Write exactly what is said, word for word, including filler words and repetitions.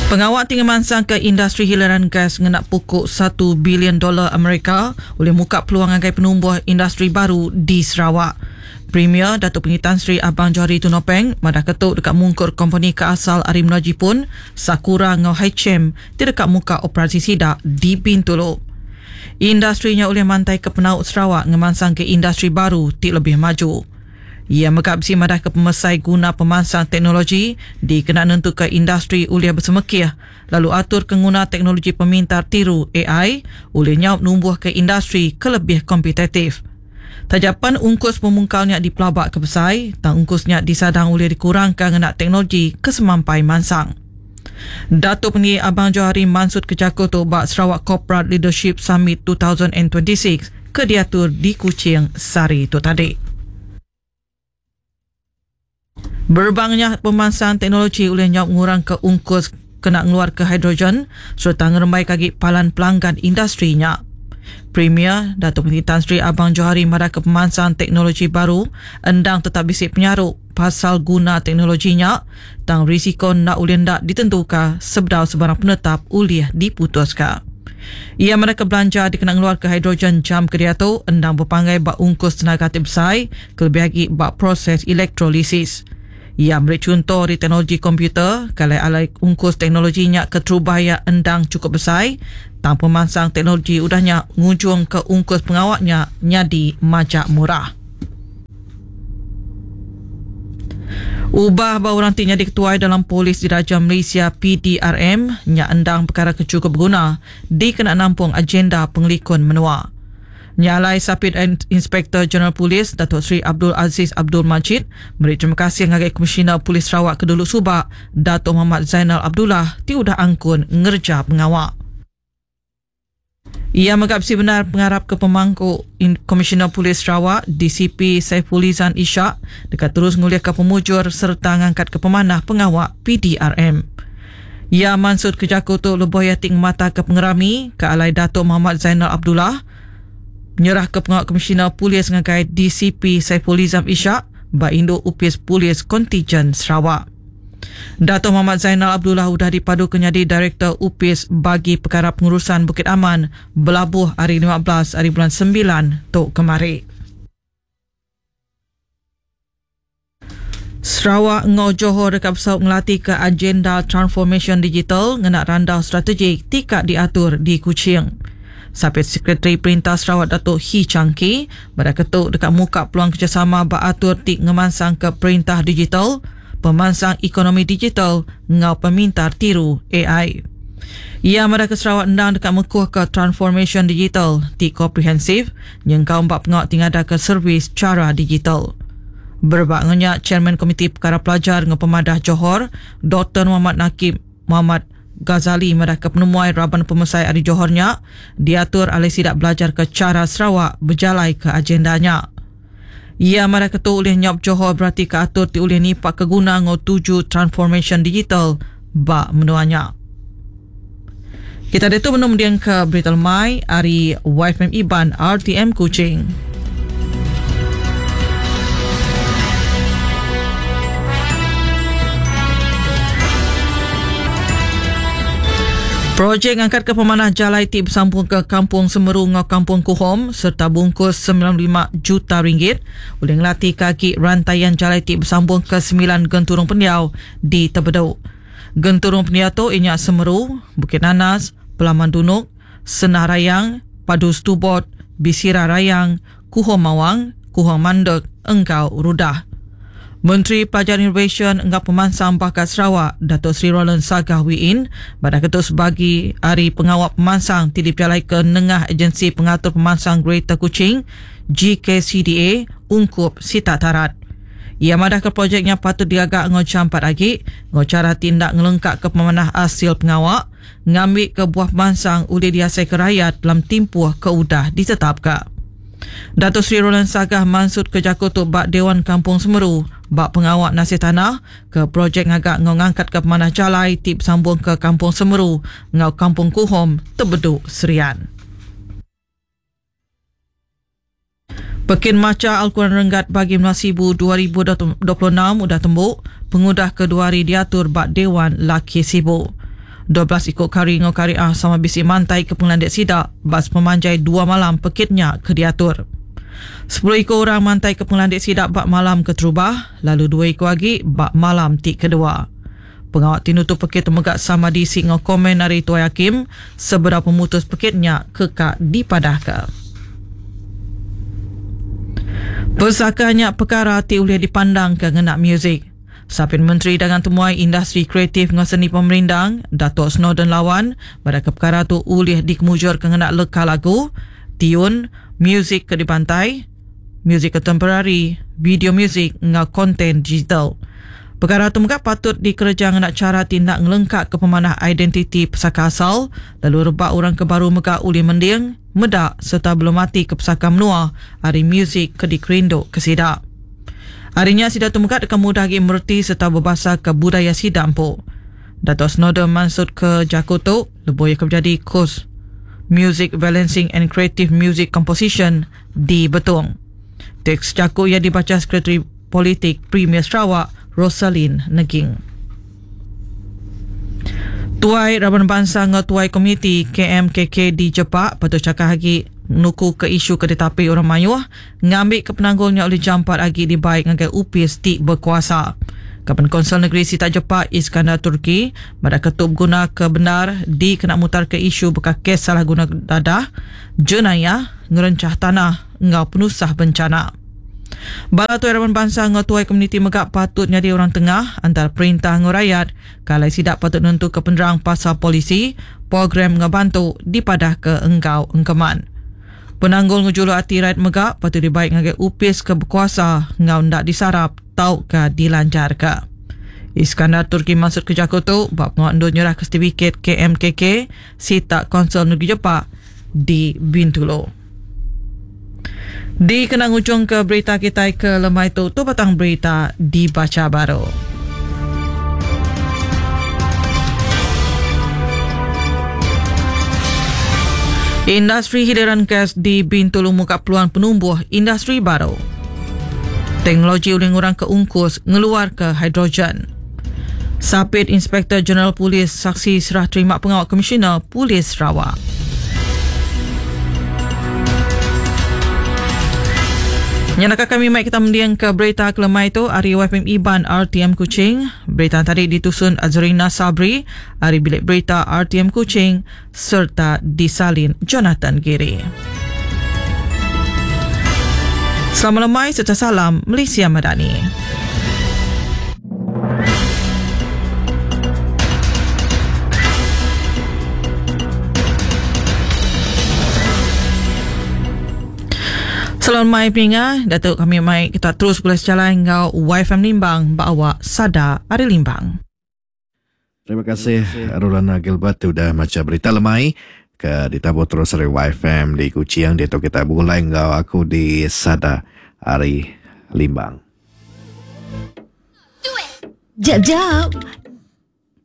Pengawal tinggi mansang ke industri hiliran gas ngenak pokok satu bilion dolar Amerika boleh muka peluang angkai penumbuh industri baru di Sarawak. Premier Datuk Pengi Tan Sri Abang Johari Tunopeng madah ketuk dekat mungkur company keasal Ari Menaji pun Sakura ngau Haichem di dekat muka operasi sidak di Bintulu. Industrinya oleh mantai ke penaut Sarawak ngemansang ke industri baru ti lebih maju. Ia megabsi madah ke pemesai guna pemansang teknologi di kena nentu ke industri uliah bersemekih lalu atur kenguna teknologi pemintar tiru A I oleh nyaup numbuh ke industri ke lebih kompetitif. Tajapan ungkus pemungkalnya di pelabak ke besai, tang ungkusnya disadang oleh dikurangkan dengan teknologi kesemampai mansang. Datuk Pengi Abang Johari mansut ke Jakarta bak Sarawak Corporate Leadership Summit dua ribu dua puluh enam ke diatur di Kuching sari tu tadi. Berbangnya pemansang teknologi oleh nyok ngurang ke ungkus kena ngeluar ke hidrogen serta ngerembai kaki palan pelanggan industrinya. Premier Datuk Pengi Tan Sri Abang Johari madah ke pemansang teknologi baru endang tetap bisik penyaruk pasal guna teknologinya tang risiko nak ulih ndak ditentukan sebedau sebarang penetap ulih diputuskan. Ia madah ke belanja dikena ngeluar ke hidrogen jam ke dia tu endang berpangai bak ungkus tenaga tibsai kelebih lagi bak proses elektrolisis. Ia beri contoh di teknologi komputer kalau alai ungkus teknologinya ke terubaya endang cukup besar tanpa pemansang teknologi udahnya ngujung ke ungkus pengawaknya nyadi majak murah. Ubah bau rantinya diketuai dalam Polis Diraja Malaysia P D R M nya endang perkara kecukup berguna di kena nampung agenda pengelikun menua. Nyalai Sapid Inspektor Jeneral Polis Datuk Seri Abdul Aziz Abdul Majid beri terima kasih ngagai Komisioner Polis Sarawak Kedulu Subak Datuk Muhammad Zainal Abdullah ti udah angkun ngerja pengawak. Ia megapsi benar pengarap ke pemangku Komisioner Polis Sarawak D C P Saifulizan Ishak dekat terus nguliah ke pemujur serta ngangkat ke pemanah pengawak P D R M. Ia mansut ke Jakarta lebuh yating mata ke pengerami ke alai Datuk Muhammad Zainal Abdullah menyerah ke pengawal Komisioner Polis ngagai D C P Saifulizan Ishak ba Indo Upis Polis Kontijen Sarawak. Datuk Muhammad Zainal Abdullah sudah dipadu kenyadi Direktor Upis bagi perkara pengurusan Bukit Aman belabuh hari lima belas hari bulan sembilan tok kemari. Sarawak ngau Johor dekat pesawat ngelatih ke agenda transformation digital ngenak randau strategik tikak diatur di Kuching. Sapit Sekretari Perintah Sarawak Datuk Hi Changki pada ketuk dekat muka peluang kerjasama beratur tik ngemansang ke perintah digital, pemansang ekonomi digital, ngau pemintar tiru A I. Ia madah ke Sarawak endang dekat mekuh ke transformation digital, tik komprehensif, yang kau empat pengawak tingada ke servis cara digital. Berbaknya Chairman Komiti Perkara Pelajar dengan Pemadah Johor, Doktor Muhammad Nakib Muhammad Ghazali madah ke penemuai Raban Pemesai Adi Johornya diatur alih sidak belajar ke cara Sarawak berjalai ke agendanya. Ia madah ketua oleh nyop Johor berarti ke atur ti oleh ni pak keguna ngau tuju transformation digital bak menuanya. Kita ada tu menum ke berita lemai hari Y F M Iban R T M Kuching. Projek angkat ke pemanah jalai ti bersambung ke Kampung Semeru ngau Kampung Kuhom serta bungkus sembilan puluh lima juta ringgit boleh ngelatih kaki rantaian jalai ti bersambung ke sembilan genturung pendiau di Tebeduk. Genturung pendiau tu ianya Semeru, Bukit Nanas, Pelaman Dunuk, Senah Rayang, Padu Stubot, Bisira Rayang, Kuhom Mawang, Kuhom Mandek, Engkau Rudah. Menteri Pelajaran Innovation Enggak Pemansang Bakat Sarawak Datuk Seri Roland Sagah Wiin pada ketus bagi hari pengawal pemansang tidip jalai ke Nengah Agensi Pengatur Pemansang Greater Kuching G K C D A ungkup sita tarat. Ia madah ke projeknya patut diagak ngau campat lagi ngau cara tindak ngelengkak ke pemanah asil pengawak ngambil ke buah pemansang uli diasai ke rakyat dalam timpuh ke udah ditetapkan. Datuk Seri Roland Sagah mansut ke Jakarta bak Dewan Kampung Semeru bak pengawak nasib tanah ke projek ngagak ngau ngangkat ke pemanah jalai tip sambung ke Kampung Semeru ngau Kampung Kuhom Tebeduk Serian. Pekin Maca Al-Quran Renggat bagi Menasibu dua ribu dua puluh enam sudah tembuk pengudah kedua hari diatur bak Dewan Laki Sibu. dua belas ikut kari ngau kari ah sama bisi mantai ke Pengelandik Sidak bas pemanjai dua malam pekitnya ke diatur. sepuluh ikut orang mantai ke Pengelandik Sidak bak malam ke Terubah, lalu dua ikut lagi bak malam ti kedua. Pengawat tinutup pekit temegak sama di ngau komen dari Tuai Hakim seberapa pemutus pekitnya kekak dipadahkan. Persakaannya perkara ti boleh dipandang ke ngenak muzik. Sapin Menteri dengan temuai industri kreatif dengan seni pemerindang, Datuk Snowden lawan, pada perkara tu boleh dikemujur ke ngenak leka lagu, tiun, muzik ke dipantai, muzik contemporary, video muzik dengan konten digital. Perkara tu juga patut dikerja ngenak cara tindak ngelengkap ke pemanah identiti pesaka asal, lalu rebak orang kebaru megak uli mending, medak serta belum mati ke pesaka menua hari muzik ke dikerinduk ke Sidak. Harinya Sidak tu megak dekat mudah lagi merti serta berbahasa ke budaya Sidak po. Datuk Snowden mansud ke Jakarta, lebih ke menjadi kos Music Balancing and Creative Music Composition di Betong. Teks Jakarta yang dibaca Sekretari Politik Premier Sarawak, Rosalind Neging. Tuai Raban Bangsa dengan Tuai Komiti K M K K di Jepak patut cakap lagi nuku ke isu kedetapi orang mayuh ngambil ke penanggulnya oleh jampat lagi dibaik dengan U P S T berkuasa. Kapan Konsel Negeri Sita Jepak Iskandar Turki pada ketuk guna kebenar di kena mutar ke isu bekas kes salah guna dadah jenayah ngerencah tanah ngau penusah bencana. Bala Tuai Raban Bangsa dengan Tuai Komuniti Megak patut jadi orang tengah antara perintah dengan rakyat kalau Sidak patut nentu ke penerang pasal polisi program ngebantu dipadah ke engkau engkeman. Penanggul ngejulu hati rakyat Megak patut dibaik dengan upis ke berkuasa ngau ndak disarap tau ke dilancar ke. Iskandar Turki maksud ke Jakarta bak penguat nyerah ke sertifikat K M K K Sita Konsel Negeri Jepak di Bintulu. Di kenang ujung ke berita kita ke lemah itu, tu batang berita dibaca baru. Industri hidiran gas di Bintulu muka peluang penumbuh industri baru. Teknologi uling orang keungkus ngeluar ke hidrogen. Sapit Inspektor Jeneral Polis saksi serah terima pengawal Komisioner Polis Sarawak. Yang nak kami mai kita mendiang ke berita kelemah itu Ari Y F M Iban R T M Kuching. Berita tadi ditusun Azrina Sabri, Ari Bilik Berita R T M Kuching serta disalin Jonathan Giri. Selamat lemai serta salam Malaysia Madani. Selamat mai pinga, Datuk kami mai kita terus boleh jalan ngau Y F M Limbang bawa sada Ari Limbang. Terima kasih Rulana Gilbert sudah macam berita lemai ke ditabur terus dari Y F M di Kuching Datuk kita mulai ngau aku di sada Ari Limbang. Jap jap,